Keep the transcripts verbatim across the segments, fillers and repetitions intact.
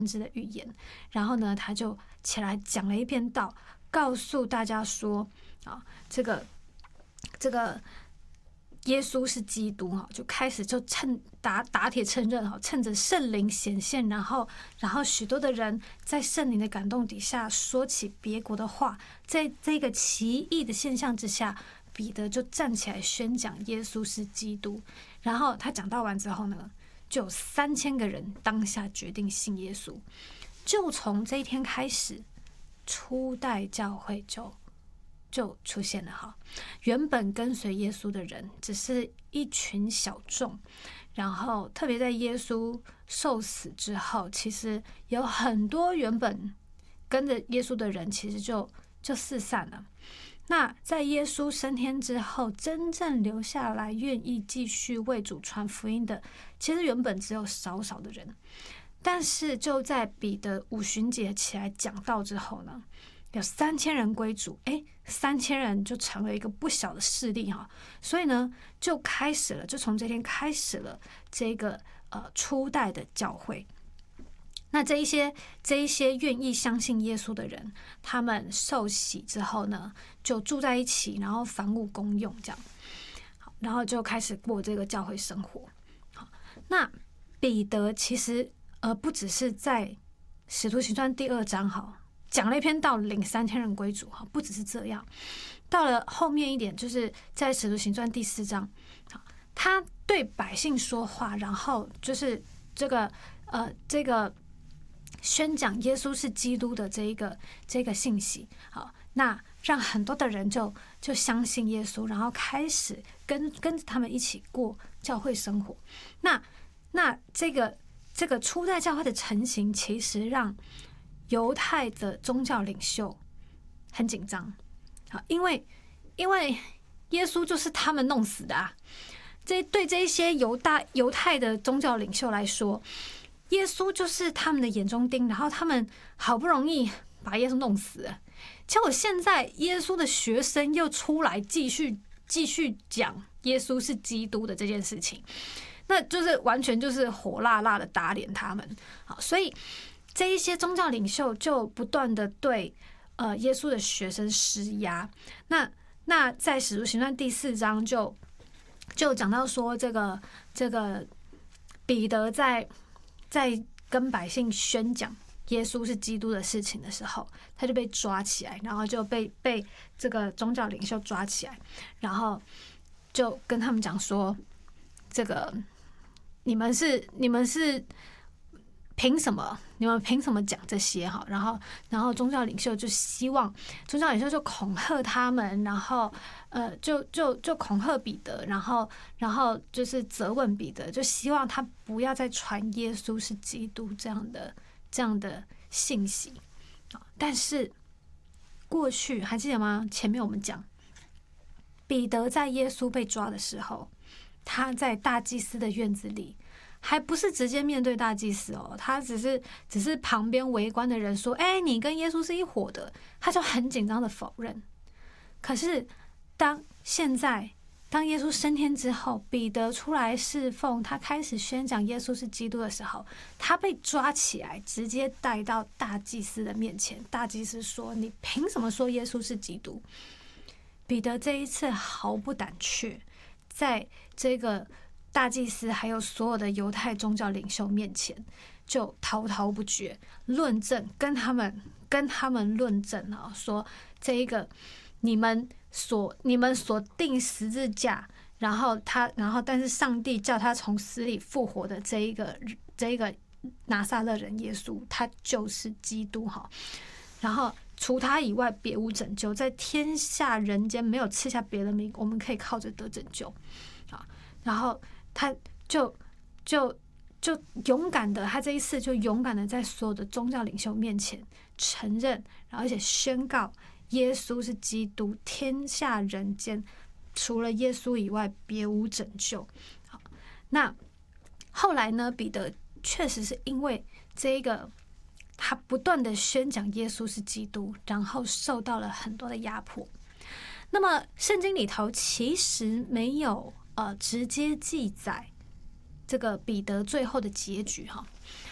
知的预言。然后呢，他就起来讲了一篇道，告诉大家说啊，这个这个耶稣是基督哈，就开始就趁打打铁趁热哈，趁着圣灵显现，然后然后许多的人在圣灵的感动底下说起别国的话，在这个奇异的现象之下，彼得就站起来宣讲耶稣是基督。然后他讲到完之后呢，就有三千个人当下决定信耶稣。就从这一天开始，初代教会就就出现了哈。原本跟随耶稣的人只是一群小众，然后特别在耶稣受死之后，其实有很多原本跟着耶稣的人其实就就四散了。那在耶稣升天之后，真正留下来愿意继续为主传福音的，其实原本只有少少的人。但是就在彼得五旬节起来讲道之后呢，有三千人归主，哎，三千人就成了一个不小的势力哈。所以呢，就开始了，就从这天开始了这个呃初代的教会。那这一些这一些愿意相信耶稣的人，他们受洗之后呢，就住在一起，然后房屋公用这样，好，然后就开始过这个教会生活。好，那彼得其实呃不只是在使徒行传第二章哈讲了一篇道，领三千人归主哈，不只是这样，到了后面一点，就是在使徒行传第四章，好，他对百姓说话，然后就是这个呃这个。宣讲耶稣是基督的这一个这个信息，好，那让很多的人就就相信耶稣，然后开始跟跟着他们一起过教会生活。那那这个这个初代教会的成型，其实让犹太的宗教领袖很紧张，好，因为因为耶稣就是他们弄死的啊。这对这一些犹大犹太的宗教领袖来说，耶稣就是他们的眼中钉，然后他们好不容易把耶稣弄死了，结果现在耶稣的学生又出来继续继续讲耶稣是基督的这件事情，那就是完全就是火辣辣的打脸他们。好，所以这一些宗教领袖就不断的对呃耶稣的学生施压。那那在使徒行传第四章就就讲到说，这个这个彼得在在跟百姓宣讲耶稣是基督的事情的时候，他就被抓起来，然后就被被这个宗教领袖抓起来，然后就跟他们讲说，这个你们是你们是凭什么？你们凭什么讲这些？哈，然后然后宗教领袖就希望宗教领袖就恐吓他们，然后呃就就就恐吓彼得，然后然后就是责问彼得，就希望他不要再传耶稣是基督这样的这样的信息。但是过去还记得吗？前面我们讲彼得在耶稣被抓的时候，他在大祭司的院子里。还不是直接面对大祭司哦，他只是只是旁边围观的人说：“哎、欸，你跟耶稣是一伙的。”他就很紧张的否认。可是当现在当耶稣升天之后，彼得出来侍奉，他开始宣讲耶稣是基督的时候，他被抓起来，直接带到大祭司的面前。大祭司说：“你凭什么说耶稣是基督？”彼得这一次毫不胆怯，在这个大祭司还有所有的犹太宗教领袖面前，就滔滔不绝论证，跟他们跟他们论证啊，说这一个你们所你们所定十字架，然后他然后但是上帝叫他从死里复活的这一个这一个拿撒勒人耶稣，他就是基督哈。然后除他以外别无拯救，在天下人间没有赐下别的名，我们可以靠着得拯救啊。然后他就就就勇敢的，他这一次就勇敢的在所有的宗教领袖面前承认，然后而且宣告耶稣是基督，天下人间除了耶稣以外别无拯救。好，那后来呢，彼得确实是因为这一个他不断的宣讲耶稣是基督，然后受到了很多的压迫。那么圣经里头其实没有呃直接记载这个彼得最后的结局哈，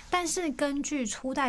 但是根据初代